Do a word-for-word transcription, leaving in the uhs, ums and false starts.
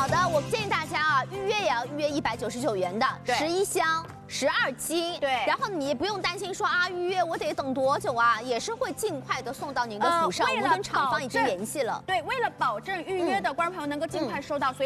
好的，我建议大家啊，预约也要预约一百九十九元的，十一箱。 十二斤， 对， 然后你也不用担心说啊，预约我得等多久啊，也是会尽快的送到您的府上，呃、我们跟厂方已经联系了。 对，为了保证预约的观众朋友能够尽快收到，所以。